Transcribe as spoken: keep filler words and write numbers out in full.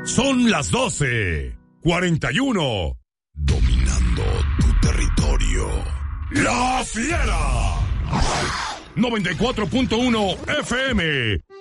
Son las doce, cuarenta y uno. Dominando tu territorio. La Fiera. noventa y cuatro punto uno F M.